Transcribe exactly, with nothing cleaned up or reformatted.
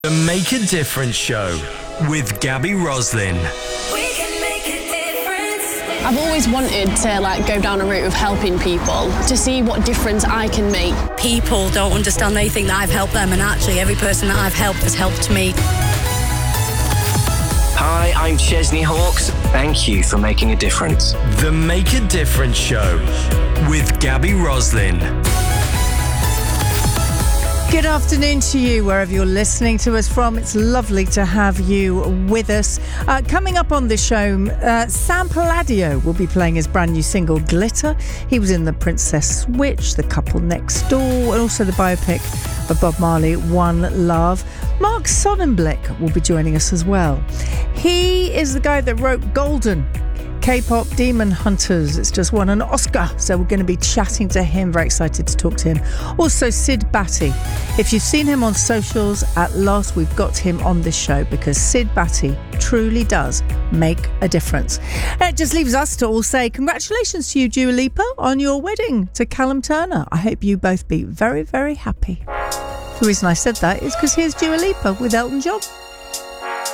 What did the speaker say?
The Make a Difference Show with Gabby Roslin. We can make a difference. I've always wanted to like go down a route of helping people to see what difference I can make. People don't understand. They think that I've helped them, and actually every person that I've helped has helped me. Hi, I'm Chesney Hawkes. Thank you for making a difference. The Make a Difference Show with Gabby Roslin. Good afternoon to you, wherever you're listening to us from. It's lovely to have you with us. Uh, coming up on the show, uh, Sam Palladio will be playing his brand new single, Glitter. He was in The Princess Switch, The Couple Next Door, and also the biopic of Bob Marley, One Love. Mark Sonnenblick will be joining us as well. He is the guy that wrote Golden, K-pop Demon Hunters. It's just won an Oscar, so we're going to be chatting to him. Very excited to talk to him. Also, Sid Batty. If you've seen him on socials, at last we've got him on this show because Sid Batty truly does make a difference. And it just leaves us to all say congratulations to you, Dua Lipa, on your wedding to Callum Turner. I hope you both be very, very happy. The reason I said that is because here's Dua Lipa with Elton John.